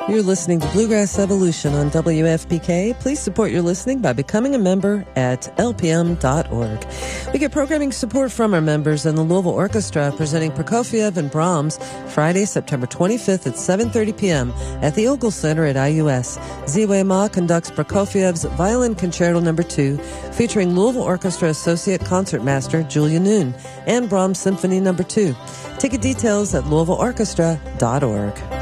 You're listening to Bluegrass Evolution on WFPK. Please support your listening by becoming a member at lpm.org. We get programming support from our members and the Louisville Orchestra presenting Prokofiev and Brahms Friday, September 25th at 7:30 p.m. at the Ogle Center at IUS. Ziwei Ma conducts Prokofiev's Violin Concerto No. 2 featuring Louisville Orchestra Associate Concertmaster Julia Noon and Brahms Symphony No. 2. Ticket details at louisvilleorchestra.org.